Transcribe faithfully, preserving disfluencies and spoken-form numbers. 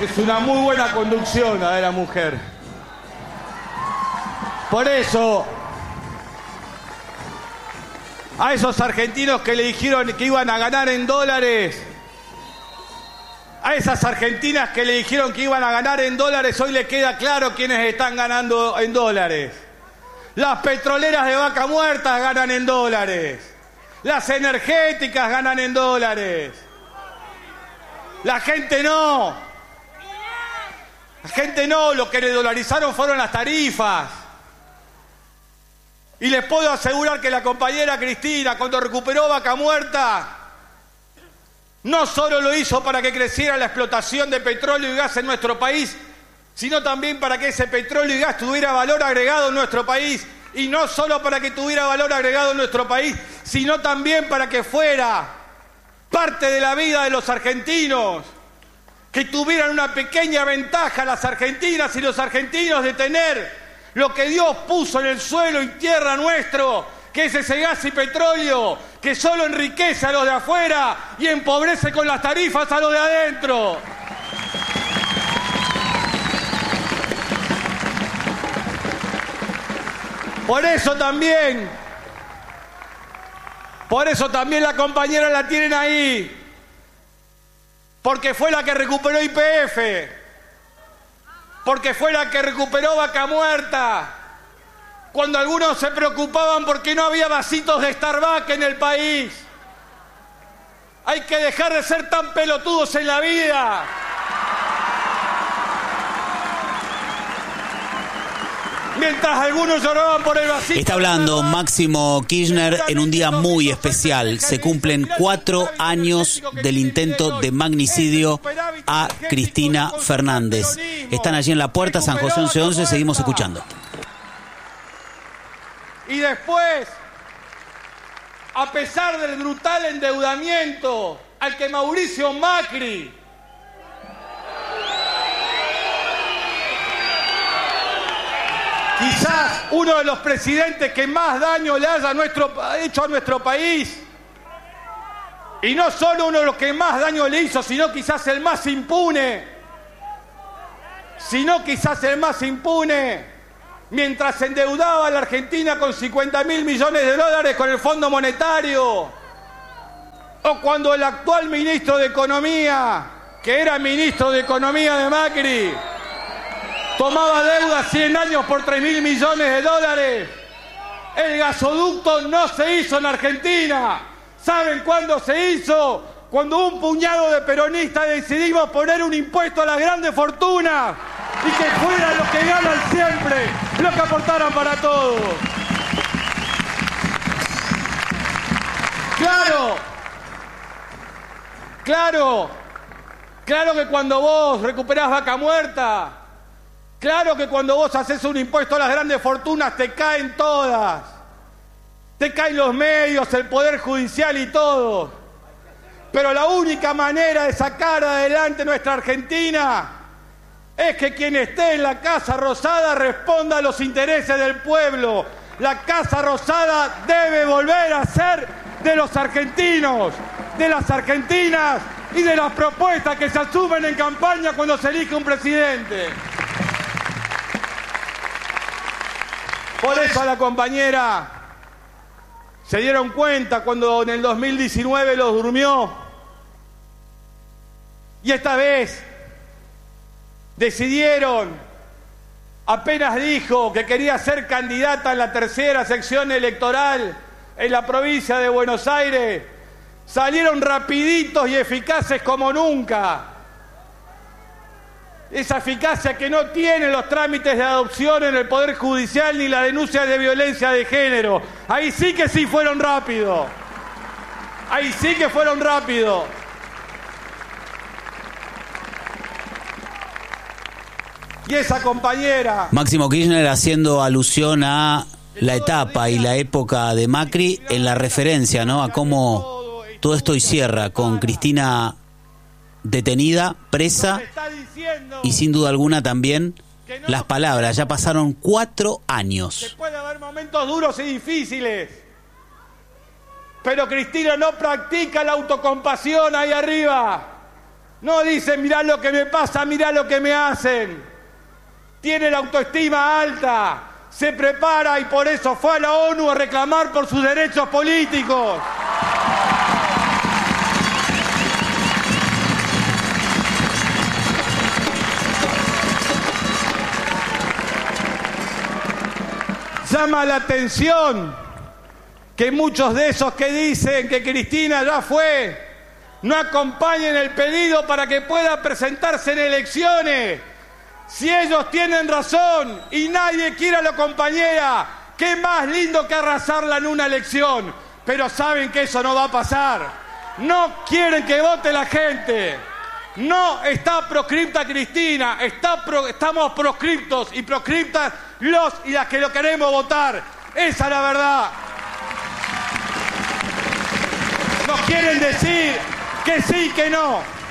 Es una muy buena conducción la de la mujer. Por eso, a esos argentinos que le dijeron que iban a ganar en dólares, a esas argentinas que le dijeron que iban a ganar en dólares, hoy le queda claro quiénes están ganando en dólares. Las petroleras de Vaca Muerta ganan en dólares. Las energéticas ganan en dólares. La gente no. La gente no. Lo que le dolarizaron fueron las tarifas. Y les puedo asegurar que la compañera Cristina, cuando recuperó Vaca Muerta, no solo lo hizo para que creciera la explotación de petróleo y gas en nuestro país, sino también para que ese petróleo y gas tuviera valor agregado en nuestro país. Y no solo para que tuviera valor agregado en nuestro país, sino también para que fuera parte de la vida de los argentinos, que tuvieran una pequeña ventaja las argentinas y los argentinos de tener lo que Dios puso en el suelo y tierra nuestro, que es ese gas y petróleo, que solo enriquece a los de afuera y empobrece con las tarifas a los de adentro. Por eso también, por eso también la compañera la tienen ahí, porque fue la que recuperó Y P F, porque fue la que recuperó Vaca Muerta, cuando algunos se preocupaban porque no había vasitos de Starbucks en el país. Hay que dejar de ser tan pelotudos en la vida. Mientras algunos lloraban por el vasito. Está hablando Máximo Kirchner en un día muy especial. Se cumplen cuatro años del intento de magnicidio a Cristina Fernández. Están allí en la puerta, San José once once, seguimos escuchando. Y después, a pesar del brutal endeudamiento al que Mauricio Macri quizás uno de los presidentes que más daño le haya nuestro, hecho a nuestro país. Y no solo uno de los que más daño le hizo, sino quizás el más impune. Sino quizás el más impune. Mientras se endeudaba a la Argentina con cincuenta mil millones de dólares con el Fondo Monetario. O cuando el actual ministro de Economía, que era ministro de Economía de Macri, tomaba deuda cien años por tres mil millones de dólares. El gasoducto no se hizo en Argentina. ¿Saben cuándo se hizo? Cuando un puñado de peronistas decidimos poner un impuesto a las grandes fortunas y que fueran los que ganan siempre, los que aportaran para todos. Claro, claro, claro que cuando vos recuperás Vaca Muerta, claro que cuando vos haces un impuesto a las grandes fortunas te caen todas. Te caen los medios, el Poder Judicial y todo. Pero la única manera de sacar adelante nuestra Argentina es que quien esté en la Casa Rosada responda a los intereses del pueblo. La Casa Rosada debe volver a ser de los argentinos, de las argentinas y de las propuestas que se asumen en campaña cuando se elige un presidente. Por eso a la compañera se dieron cuenta cuando en el dos mil diecinueve los durmió. Y esta vez decidieron, apenas dijo que quería ser candidata en la tercera sección electoral en la provincia de Buenos Aires, salieron rapiditos y eficaces como nunca. Esa eficacia que no tienen los trámites de adopción en el Poder Judicial ni la denuncia de violencia de género. Ahí sí que sí fueron rápido. Ahí sí que fueron rápido. Y esa compañera... Máximo Kirchner haciendo alusión a la etapa y la época de Macri en la referencia, ¿no? A cómo todo esto hoy cierra con Cristina detenida, presa y sin duda alguna también las palabras. Ya pasaron cuatro años. Puede haber momentos duros y difíciles, pero Cristina no practica la autocompasión ahí arriba. No dicen, mirá lo que me pasa, mirá lo que me hacen. Tiene la autoestima alta, se prepara y por eso fue a la ONU a reclamar por sus derechos políticos. Llama la atención que muchos de esos que dicen que Cristina ya fue, no acompañen el pedido para que pueda presentarse en elecciones. Si ellos tienen razón y nadie quiere a la compañera, qué más lindo que arrasarla en una elección. Pero saben que eso no va a pasar. No quieren que vote la gente. No está proscripta Cristina, está pro, estamos proscriptos y proscriptas los y las que lo queremos votar. Esa es la verdad. Nos quieren decir que sí, que no.